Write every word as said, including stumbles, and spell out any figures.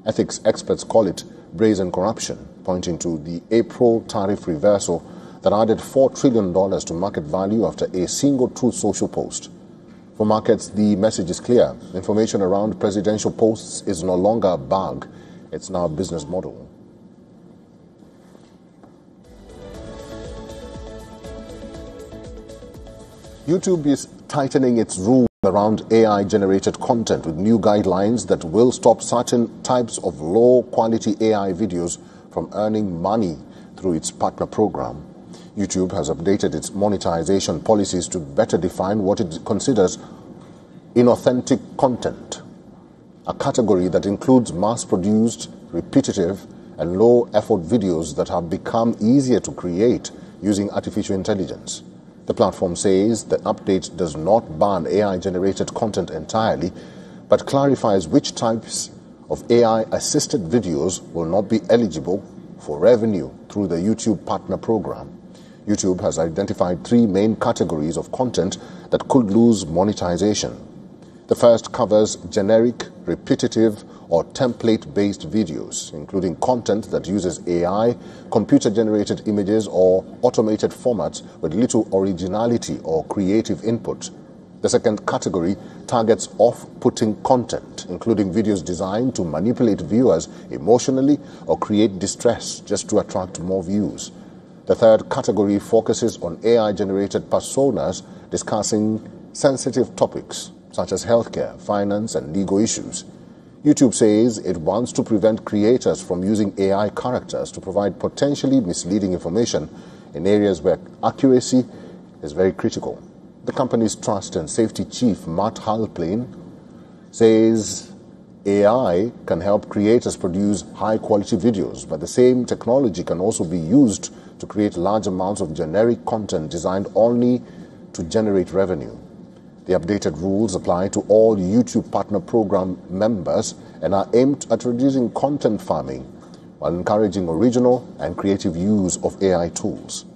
Ethics experts call it brazen corruption, pointing to the April tariff reversal that added four trillion dollars to market value after a single Truth Social post. For markets, the message is clear. Information around presidential posts is no longer a bug, it's now a business model. YouTube is tightening its rules around A I-generated content with new guidelines that will stop certain types of low-quality A I videos from earning money through its partner program. YouTube has updated its monetization policies to better define what it considers inauthentic content, a category that includes mass-produced, repetitive, and low-effort videos that have become easier to create using artificial intelligence. The platform says the update does not ban A I-generated content entirely, but clarifies which types of A I-assisted videos will not be eligible for revenue through the YouTube Partner Program. YouTube has identified three main categories of content that could lose monetization. The first covers generic, repetitive, or template-based videos, including content that uses A I, computer-generated images, or automated formats with little originality or creative input. The second category targets off-putting content, including videos designed to manipulate viewers emotionally or create distress just to attract more views. The third category focuses on A I-generated personas discussing sensitive topics such as healthcare, finance, and legal issues. YouTube says it wants to prevent creators from using A I characters to provide potentially misleading information in areas where accuracy is very critical. The company's trust and safety chief, Matt Halpern, says A I can help creators produce high-quality videos, but the same technology can also be used to create large amounts of generic content designed only to generate revenue. The updated rules apply to all YouTube Partner Program members and are aimed at reducing content farming while encouraging original and creative use of A I tools.